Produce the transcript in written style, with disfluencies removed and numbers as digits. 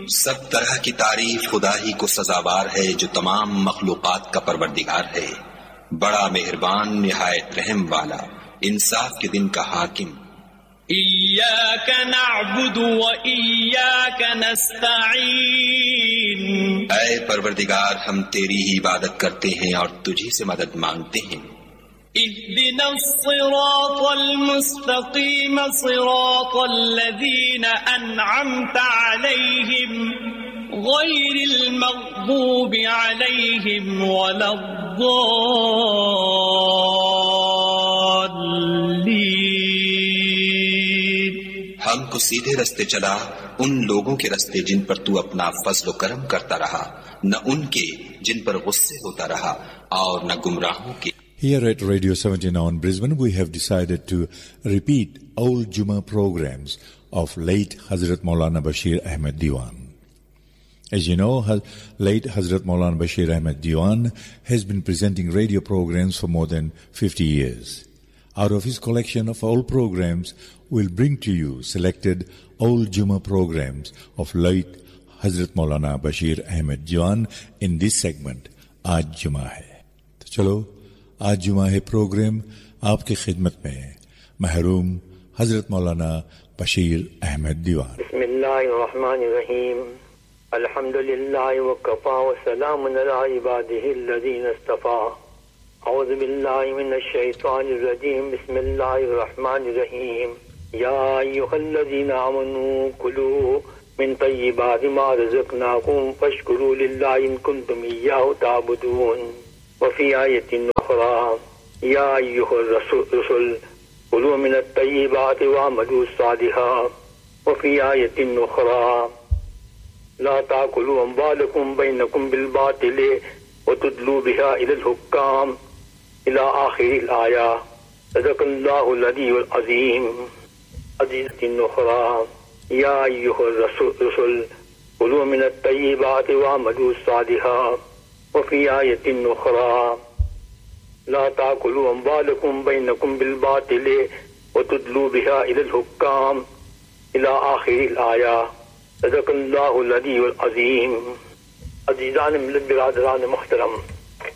سب طرح کی تعریف خدا ہی کو سزاوار ہے جو تمام مخلوقات کا پروردگار ہے، بڑا مہربان، نہایت رحم والا، انصاف کے دن کا حاکم۔ إياك نعبد وإياك نستعين، اے پروردگار ہم تیری ہی عبادت کرتے ہیں اور تجھی سے مدد مانگتے ہیں۔ اهدنا الصراط المستقيم صراط الذين أنعمت عليهم غير المغضوب عليهم ولا الضالين۔ ہم کو سیدھے رستے چلا، ان لوگوں کے رستے جن پر تو اپنا فضل و کرم کرتا رہا، نہ ان کے جن پر غصے ہوتا رہا اور نہ گمراہوں کے۔ Here at Radio 79 Brisbane, we have decided to repeat old Jummah programs of late Hazrat Maulana Bashir Ahmed Diwan. As you know, late Hazrat Maulana Bashir Ahmed Diwan has been presenting radio programs for more than 50 years. Out of his collection of old programs, we'll bring to you selected old Jummah programs of late Hazrat Maulana Bashir Ahmed Diwan in this segment, Aaj Jummah Hai. تو چلو آج جمعہ ہے programme آپ کی خدمت میں ہے محروم حضرت مولانا بشیر احمد دیوان۔ بسم اللہ الرحمن الرحیم، الحمد للہ وکفا وسلام علی عبادہ الذین اصطفیٰ، اعوذ باللہ من الشیطان الرجیم، بسم اللہ الرحمن الرحیم، یا ایھا الذین آمنوا کلوا من طیبات ما رزقناکم فاشکروا للہ ان کنتم ایاہ تعبدون۔ وفي آية أخرى يا أيها الرسل كلوا من الطيبات واعملوا صالحا۔ وفي آية أخرى لا تأكلوا أموالكم بينكم بالباطل وتدلوا بها إلى الحكام إلى آخر الآية، صدق الله العلي العظيم۔ عزيزة أخرى يا أيها الرسل كلوا من الطيبات واعملوا صالحا۔ وفي آية أخرى لا تأكلوا أموالكم بينكم بالباطل وتدلوا بها إلى الحكام إلى آخر الآية، صدق الله العلي العظيم۔ عزیزان ملت، برادران محترم،